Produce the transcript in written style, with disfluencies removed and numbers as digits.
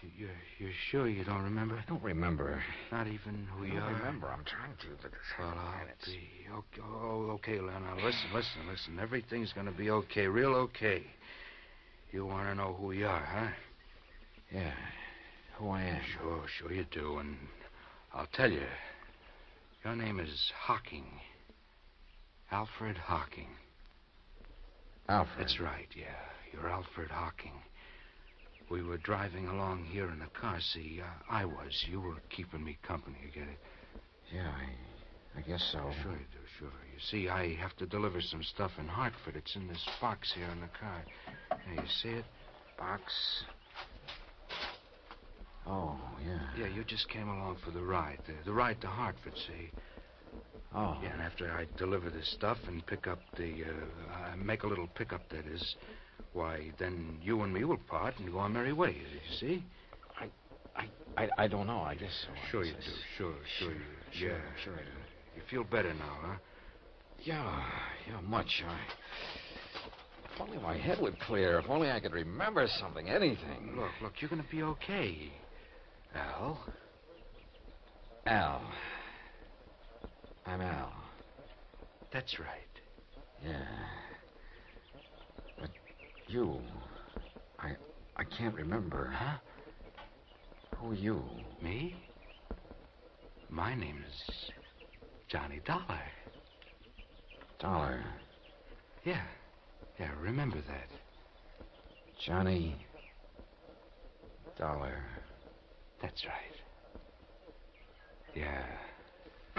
You're sure you don't remember? I don't remember. Not even who you I are? don't remember. I'm trying to, but... Well, I'll be... Okay, okay, Len. Now, listen. Everything's going to be okay, real okay. You want to know who you are, huh? Yeah, who I am. Sure you do, and I'll tell you. Your name is Hocking. Alfred Hocking. Alfred? That's right, yeah. You're Alfred Hocking. We were driving along here in the car. See, I was. You were keeping me company, you get it? Yeah, I guess so. Sure you do, sure. You see, I have to deliver some stuff in Hartford. It's in this box here in the car. There, you see it? Box? Oh, yeah. Yeah, you just came along for the ride. The ride to Hartford, see? Oh. Yeah, and after I deliver this stuff and pick up make a little pickup, that is, why, then you and me will part and go our merry ways, you see? I don't know, I guess so. Sure you do. Sure you. Sure, Yeah. sure I do. You feel better now, huh? Yeah, much. If only my head would clear. If only I could remember something, anything. Look, you're going to be okay. Al? Al. I'm Al. That's right. Yeah. But you... I can't remember. Huh? Who are you? Me? My name is Johnny Dollar. Dollar. Yeah, remember that. Johnny Dollar. That's right. Yeah.